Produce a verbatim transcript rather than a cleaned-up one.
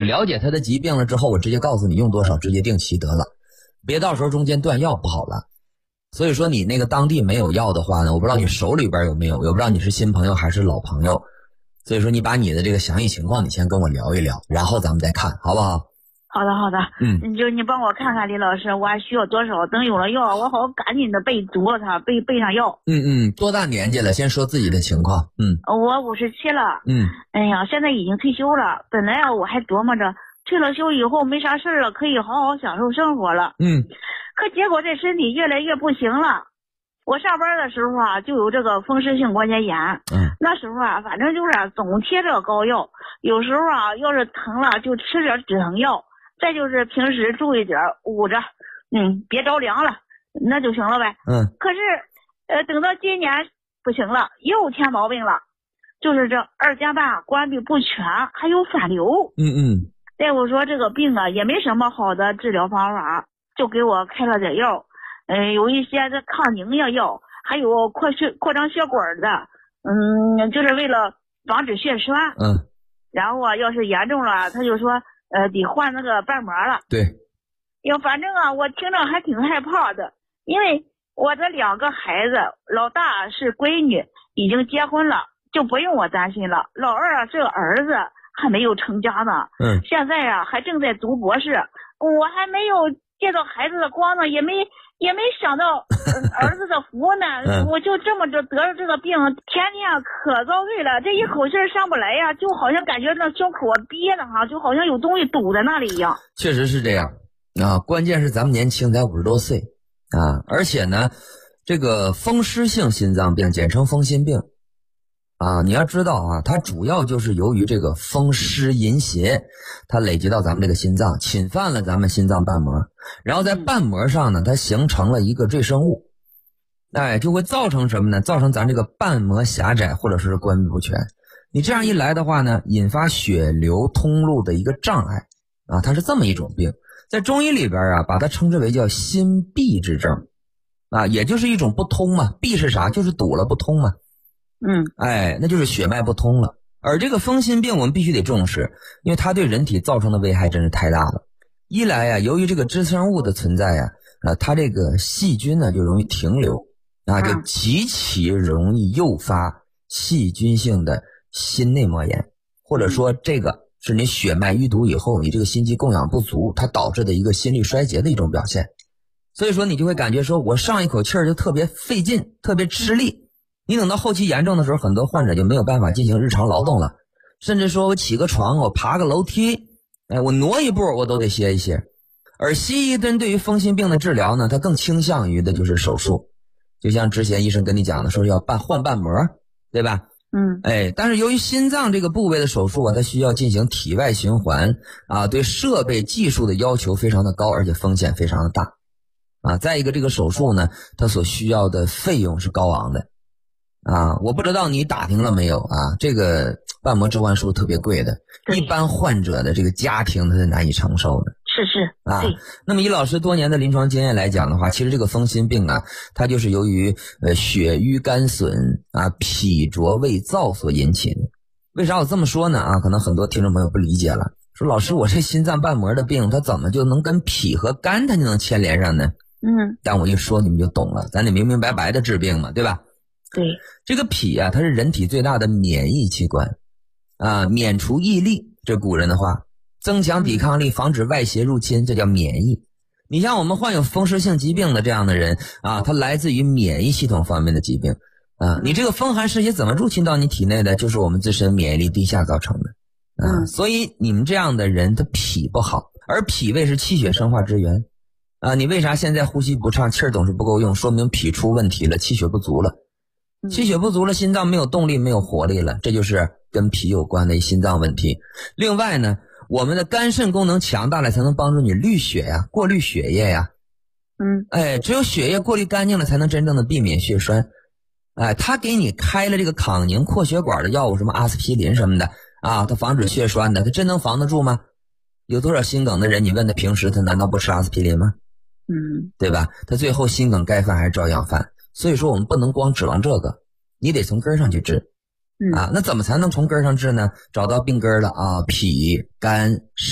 了解他的疾病了之后，我直接告诉你用多少，直接定期得了，别到时候中间断药不好了。所以说你那个当地没有药的话呢，我不知道你手里边有没有，我不知道你是新朋友还是老朋友，所以说你把你的这个详细情况你先跟我聊一聊，然后咱们再看好不好？ 好的好的， 嗯， 你就你帮我看看李老师，我还需要多少，等有了药我好赶紧的备足了它，备备上药。 嗯嗯，多大年纪了？先说自己的情况。嗯， 我五十七了。 嗯， 哎呀，现在已经退休了，本来啊我还琢磨着退了休以后没啥事了，可以好好享受生活了。 嗯， 可结果这身体越来越不行了。我上班的时候啊，就有这个风湿性关节炎。 嗯， 那时候啊，反正就是、啊、总贴这个膏药，有时候啊，要是疼了就吃点止疼药，再就是平时注意点捂着，嗯，别着凉了，那就行了呗。 嗯， 可是，呃，等到今年不行了，又添毛病了，就是这二尖瓣关闭不全，还有反流。 嗯嗯， 大夫说这个病啊也没什么好的治疗方法，就给我开了点药。呃，有一些这抗凝液药，还有扩血扩张血管的，嗯，就是为了防止血栓。 嗯， 然后啊，要是严重了，他就说，呃，得换那个瓣膜了。 对。 呀，反正啊，我听着还挺害怕的，因为我这两个孩子，老大是闺女，已经结婚了，就不用我担心了。老二啊是个儿子，还没有成家呢。 嗯。 现在啊，还正在读博士，我还没有见到孩子的光呢，也没。也没想到、呃、儿子的福呢、嗯、我就这么着得了这个病，天天可遭罪了，这一口气上不来呀，就好像感觉那胸口憋的哈，就好像有东西堵在那里一样。 确实是这样啊，关键是咱们年轻才五十多岁啊，而且呢这个风湿性心脏病简称风心病啊，你要知道啊，它主要就是由于这个风湿淫邪，它累积到咱们这个心脏，侵犯了咱们心脏瓣膜，然后在瓣膜上呢，它形成了一个赘生物，哎，就会造成什么呢？造成咱这个瓣膜狭窄或者是关闭不全。你这样一来的话呢，引发血流通路的一个障碍啊，它是这么一种病，在中医里边啊，把它称之为叫心闭之症啊，也就是一种不通嘛，闭是啥？就是堵了不通嘛。 嗯， 哎，那就是血脉不通了。而这个风心病我们必须得重视，因为它对人体造成的危害真是太大了。一来呀、啊，由于这个支生物的存在呀、啊，呃，它这个细菌呢就容易停留啊，就极其容易诱发细菌性的心内膜炎，或者说这个是你血脉淤堵以后，你这个心肌供氧不足，它导致的一个心力衰竭的一种表现。所以说你就会感觉说我上一口气儿就特别费劲，特别吃力。你等到后期严重的时候，很多患者就没有办法进行日常劳动了，甚至说我起个床，我爬个楼梯，哎，我挪一步我都得歇一歇。而西医针对于风心病的治疗呢，它更倾向于的就是手术，就像之前医生跟你讲的，说要办换瓣膜，对吧？ 嗯， 哎，但是由于心脏这个部位的手术啊，它需要进行体外循环啊，对设备技术的要求非常的高，而且风险非常的大啊。再一个，这个手术呢，它所需要的费用是高昂的。啊，我不知道你打听了没有啊？这个瓣膜置换术特别贵的，一般患者的这个家庭他是难以承受的。 是是啊，那么以老师多年的临床经验来讲的话，其实这个风心病啊，它就是由于呃血瘀干损啊、脾浊胃燥所引起的。为啥我这么说呢？啊，可能很多听众朋友不理解了，说老师我这心脏瓣膜的病，它怎么就能跟脾和肝它就能牵连上呢？ 嗯， 但我一说你们就懂了，咱得明明白白的治病嘛，对吧？ 对， 这个脾啊，它是人体最大的免疫器官啊，免除疫力，这古人的话，增强抵抗力，防止外邪入侵，这叫免疫。你像我们患有风湿性疾病的这样的人啊，它来自于免疫系统方面的疾病啊。你这个风寒湿邪怎么入侵到你体内的？就是我们自身免疫力低下造成的啊。所以你们这样的人，他脾不好，而脾胃是气血生化之源啊。你为啥现在呼吸不畅，气儿总是不够用？说明脾出问题了，气血不足了。气血不足了，心脏没有动力，没有活力了，这就是跟脾有关的一心脏问题。另外呢，我们的肝肾功能强大了，才能帮助你滤血呀，过滤血液呀。 嗯， 哎，只有血液过滤干净了，才能真正的避免血栓。哎，他给你开了这个抗凝扩血管的药物，什么阿司匹林什么的啊，它防止血栓的，它真能防得住吗？有多少心梗的人，你问他平时他难道不吃阿司匹林吗？ 嗯， 对吧？他最后心梗该犯还是照样犯。所以说我们不能光指望这个，你得从根上去治。啊，那怎么才能从根上治呢？找到病根了啊，脾、肝、